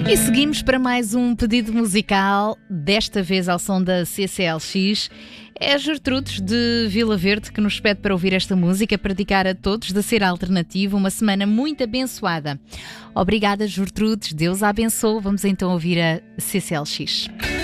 E seguimos para mais um pedido musical, desta vez ao som da CCLX. É a Gertrudes de Vila Verde que nos pede para ouvir esta música, para dedicar a todos da Ser Alternativo, uma semana muito abençoada. Obrigada, Gertrudes, Deus a abençoe. Vamos então ouvir a CCLX.